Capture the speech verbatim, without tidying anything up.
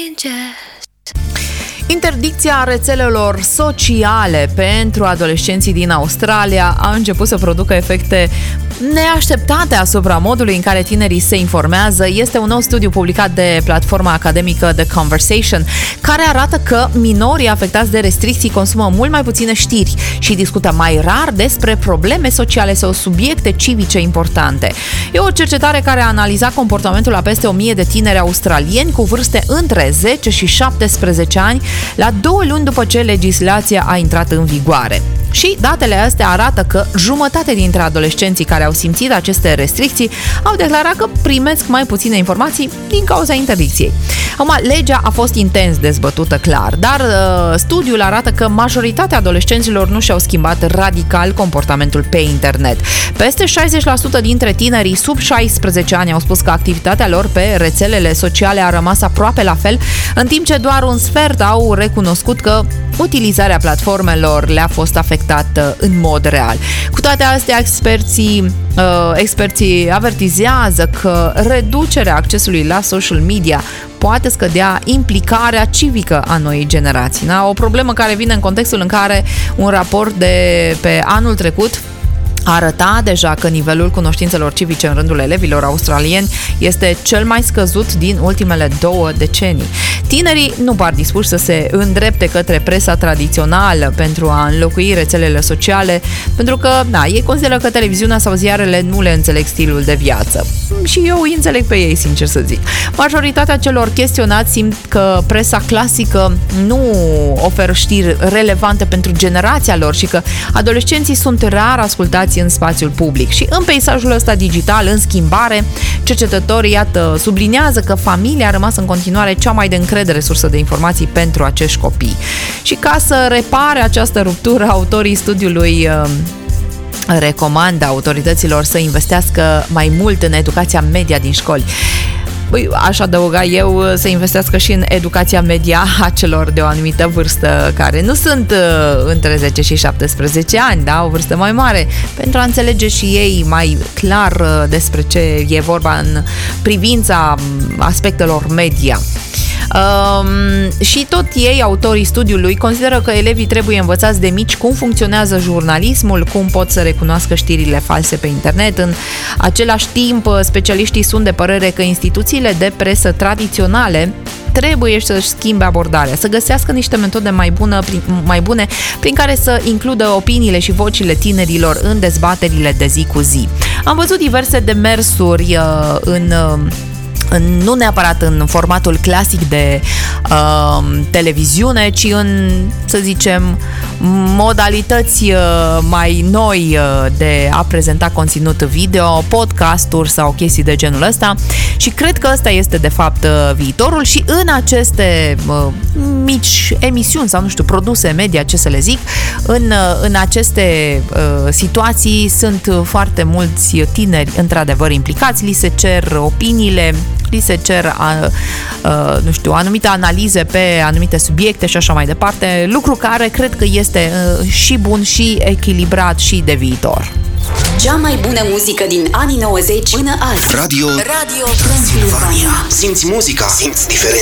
Interdicția rețelelor sociale pentru adolescenții din Australia a început să producă efecte neașteptate asupra modului în care tinerii se informează. Este un nou studiu publicat de platforma academică The Conversation, care arată că minorii afectați de restricții consumă mult mai puține știri și discută mai rar despre probleme sociale sau subiecte civice importante. E o cercetare care a analizat comportamentul a peste o mie de tineri australieni cu vârste între zece și șaptesprezece ani, la două luni după ce legislația a intrat în vigoare. Și datele astea arată că jumătate dintre adolescenții care au simțit aceste restricții au declarat că primesc mai puține informații din cauza interdicției. Acum, legea a fost intens dezbătută, clar, dar uh, studiul arată că majoritatea adolescenților nu și-au schimbat radical comportamentul pe internet. Peste șaizeci la sută dintre tinerii sub șaisprezece ani au spus că activitatea lor pe rețelele sociale a rămas aproape la fel, în timp ce doar un sfert au recunoscut că utilizarea platformelor le-a fost afectată în mod real. Cu toate astea, experții, uh, experții avertizează că reducerea accesului la social media poate scădea implicarea civică a noii generații. Da? O problemă care vine în contextul în care un raport de pe anul trecut arăta deja că nivelul cunoștințelor civice în rândul elevilor australieni este cel mai scăzut din ultimele două decenii. Tinerii nu par dispuși să se îndrepte către presa tradițională pentru a înlocui rețelele sociale, pentru că, da, ei consideră că televiziunea sau ziarele nu le înțeleg stilul de viață. Și eu îi înțeleg pe ei, sincer să zic. Majoritatea celor chestionați simt că presa clasică nu oferă știri relevante pentru generația lor și că adolescenții sunt rar ascultați în spațiul public. Și în peisajul ăsta digital, în schimbare, cercetătorii, iată, subliniază că familia a rămas în continuare cea mai de încredere sursă de informații pentru acești copii. Și ca să repare această ruptură, autorii studiului uh, recomandă autorităților să investească mai mult în educația media din școli. Aș adăuga eu să investească și în educația media a celor de o anumită vârstă, care nu sunt uh, între zece și șaptesprezece ani, da? O vârstă mai mare, pentru a înțelege și ei mai clar uh, despre ce e vorba în privința aspectelor media. Um, și tot ei, autorii studiului, consideră că elevii trebuie învățați de mici cum funcționează jurnalismul, cum pot să recunoască știrile false pe internet. În același timp, specialiștii sunt de părere că instituțiile de presă tradiționale trebuie să-și schimbe abordarea, să găsească niște metode mai, bună, mai bune prin care să includă opiniile și vocile tinerilor în dezbaterile de zi cu zi. Am văzut diverse demersuri uh, în... Uh, În, nu neapărat în formatul clasic de uh, televiziune, ci în, să zicem, modalități uh, mai noi uh, de a prezenta conținut video, podcasturi sau chestii de genul ăsta, și cred că ăsta este de fapt uh, viitorul. Și în aceste uh, mici emisiuni sau, nu știu, produse media, ce să le zic, în, uh, în aceste uh, situații sunt foarte mulți tineri într-adevăr implicați, li se cer opiniile, li se cer a, a, nu știu, anumite analize pe anumite subiecte și așa mai departe, lucru care cred că este a, și bun și echilibrat și de viitor. Cea mai bună muzică din anii nouăzeci până azi. Radio, Radio Transilvania. Simți muzica, simți diferența.